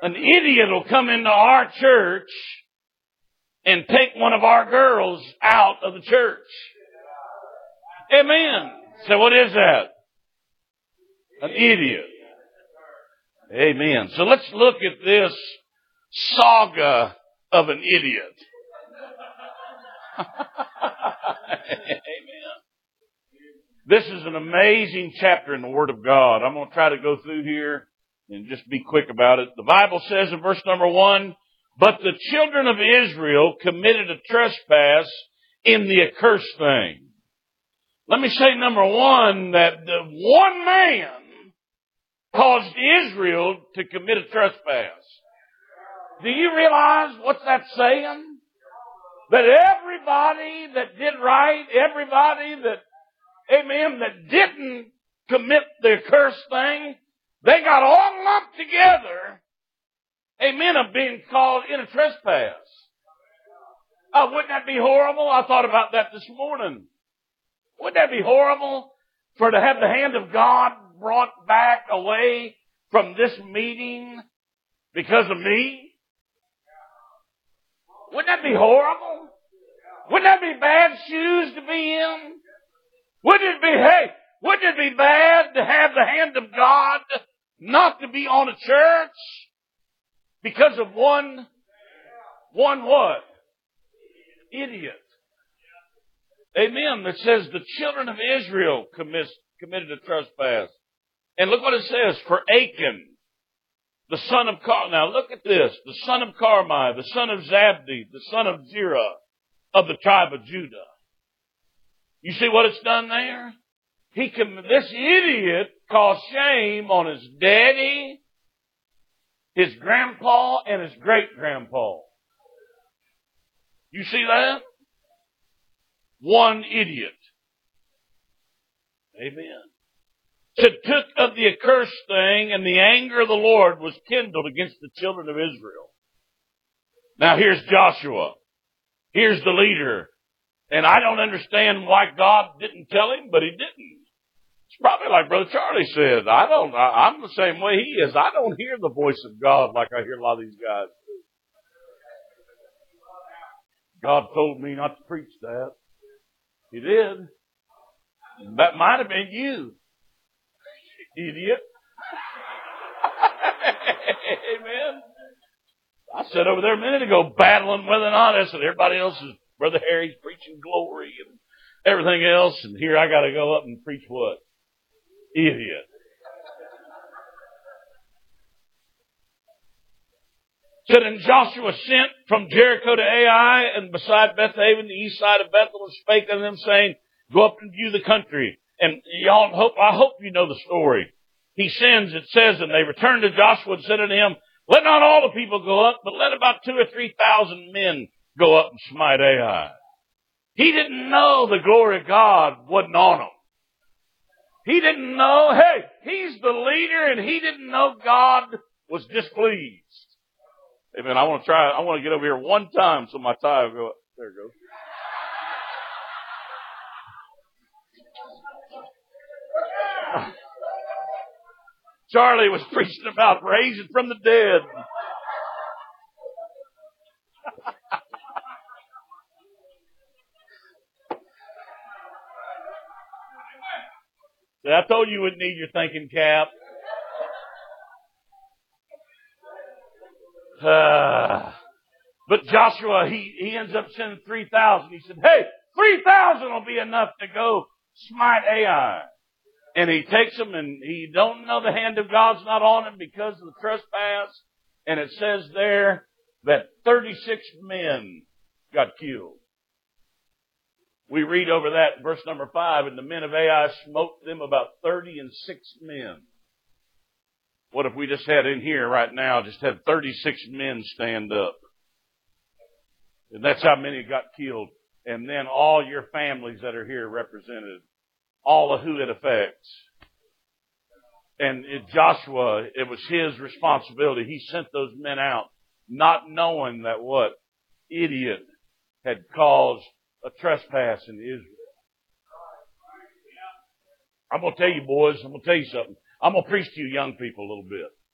an idiot will come into our church and take one of our girls out of the church. Amen. So what is that? An idiot. Amen. So let's look at this saga of an idiot. Amen. This is an amazing chapter in the Word of God. I'm going to try to go through here and just be quick about it. The Bible says in verse number 1, but the children of Israel committed a trespass in the accursed thing. Let me say, number one, that the one man caused Israel to commit a trespass. Do you realize what that's saying? That everybody that did right, everybody that, amen, that didn't commit the accursed thing, they got all lumped together, amen, of being called in a trespass. Wouldn't that be horrible? I thought about that this morning. Wouldn't that be horrible for to have the hand of God brought back away from this meeting because of me? Wouldn't that be horrible? Wouldn't that be bad shoes to be in? Wouldn't it be bad to have the hand of God not to be on a church because of one what? Idiot. Amen. That says the children of Israel committed a trespass. And look what it says. For Achan, the son of Carmi. Now look at this. The son of Carmi, the son of Zabdi, the son of Zerah of the tribe of Judah. You see what it's done there? This idiot caused shame on his daddy, his grandpa, and his great-grandpa. You see that? One idiot. Amen. So it took of the accursed thing, and the anger of the Lord was kindled against the children of Israel. Now here's Joshua. Here's the leader. And I don't understand why God didn't tell him, but he didn't. It's probably like Brother Charlie said. I'm the same way he is. I don't hear the voice of God like I hear a lot of these guys do. God told me not to preach that. He did. That might have been you, idiot. Amen. I sat over there a minute ago battling whether or not I said everybody else is Brother Harry's preaching glory and everything else, and here I got to go up and preach what? Idiot. So then Joshua sent from Jericho to Ai and beside Bethaven, the east side of Bethel, and spake unto them, saying, go up and view the country. And I hope you know the story. He sends, it says, and they returned to Joshua and said unto him, let not all the people go up, but let about 2,000 or 3,000 men go up and smite Ai. He didn't know the glory of God wasn't on him. He didn't know, hey, he's the leader, and he didn't know God was displeased. Amen. I want to get over here one time so my tie will go up. There it goes. Charlie was preaching about raising from the dead. I told you wouldn't need your thinking cap. But Joshua, he ends up sending 3,000. He said, hey, 3,000 will be enough to go smite Ai. And he takes them, and he don't know the hand of God's not on him because of the trespass. And it says there that 36 men got killed. We read over that in verse number 5, and the men of Ai smote them about 36 men. What if we just had in here right now, just had 36 men stand up? And that's how many got killed. And then all your families that are here represented. All of who it affects. And Joshua, it was his responsibility. He sent those men out, not knowing that what idiot had caused a trespass in Israel. I'm going to tell you, boys, I'm going to tell you something. I'm going to preach to you young people a little bit.